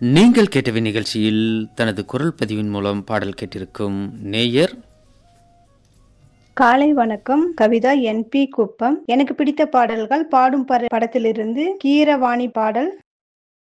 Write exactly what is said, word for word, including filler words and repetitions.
நீங்கள் கேட்டவை நிகழ்ச்சியில் தனது குரல் பதிவின் மூலம் பாடல் கேட்டிருக்கும் நேயர் காலை வணக்கம். கவிதா என் பி குப்பம். எனக்கு பிடித்த பாடல்கள் பாடும் பர- படத்திலிருந்து கீரவாணி பாடல்,